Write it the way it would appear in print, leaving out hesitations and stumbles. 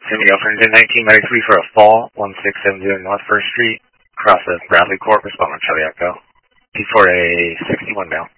Sydney Oakland 1993 for a fall, 1670 North 1st Street, cross of Bradley Court, respond on Charlie Echo. P4A 61 now.